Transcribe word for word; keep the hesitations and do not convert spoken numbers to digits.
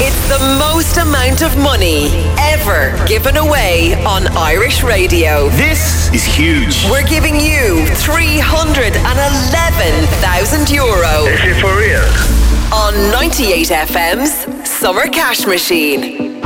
It's the most amount of money ever given away on Irish radio. This is huge. We're giving you three hundred eleven thousand euro. Is it for real? On ninety-eight F M's Summer Cash Machine.